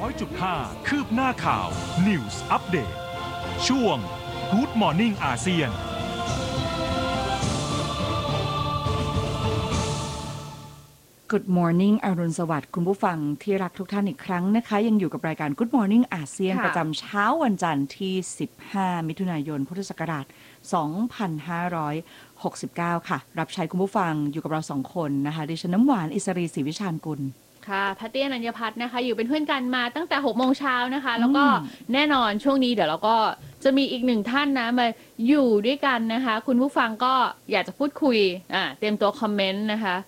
100.5 คืบหน้าข่าว News Update ช่วง Good Morning อาเซียน Good Morning อรุณสวัสดิ์คุณผู้ฟังที่รักทุกท่านอีกครั้งนะคะยังอยู่กับรายการ Good Morning อาเซียนประจำเช้าวันจันทร์ที่15มิถุนายนพุทธศักราช2569ค่ะรับใช้คุณผู้ฟังอยู่กับเรา2คนนะคะดิฉันน้ำหวานอิสรีศรีวิชาญกุลค่ะแพทตี้อนัญญพัฒน์นะคะอยู่เป็นเพื่อนกันมาตั้งแต่6 โมงเช้านะคะแล้วก็แน่นอนช่วงนี้เดี๋ยวเราก็จะมีอีก1ท่านนะมาอยู่ด้วยกันนะคะคุณผู้ฟังก็อยากจะพูดคุยเตรียมตัวคอมเมนต์นะคะ